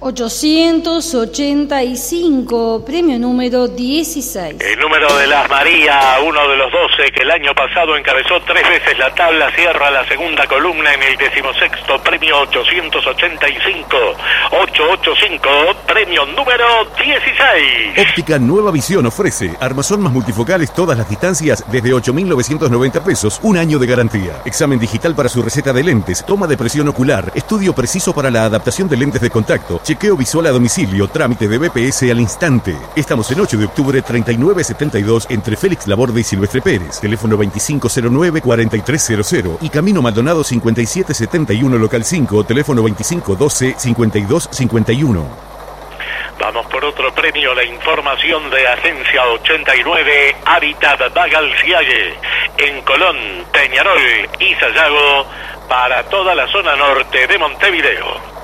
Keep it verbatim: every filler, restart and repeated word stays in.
ochocientos ochenta y cinco, premio número dieciséis. El número de las María, uno de los doce que el año pasado encabezó tres veces la tabla, cierra la segunda columna en el decimosexto premio ochocientos ochenta y cinco. ochocientos ochenta y cinco, premio número dieciséis. Óptica Nueva Visión ofrece armazón más multifocales todas las distancias desde ocho mil novecientos noventa pesos, un año de garantía. Examen digital para su receta de lentes, toma de presión ocular, estudio preciso para la adaptación de lentes de contacto, chequeo visual a domicilio, trámite de B P S al instante. Estamos en ocho de octubre treinta y nueve setenta y dos entre Félix Laborde y Silvestre Pérez. Teléfono veinticinco cero nueve cuarenta y tres cero cero y Camino Maldonado cincuenta y siete setenta y uno local cinco, teléfono veinticinco doce cincuenta y dos cincuenta y uno. Vamos por otro premio, la información de Agencia ochenta y nueve Hábitat Bagalciague en Colón, Peñarol y Sayago para toda la zona norte de Montevideo.